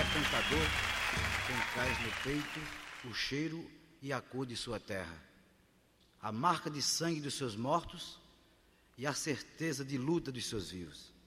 cantador, quem traz no peito o cheiro e a cor de sua terra, a marca de sangue dos seus mortos e a certeza de luta dos seus vivos.